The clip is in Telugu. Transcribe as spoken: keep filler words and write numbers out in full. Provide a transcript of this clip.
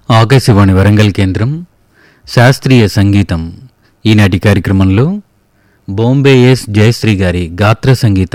ఆకాశవాణి వరంగల్ కేంద్రం శాస్త్రీయ సంగీతం. ఈనాటి కార్యక్రమంలో బొంబే ఎస్ జయశ్రీ గారి గాత్ర సంగీతం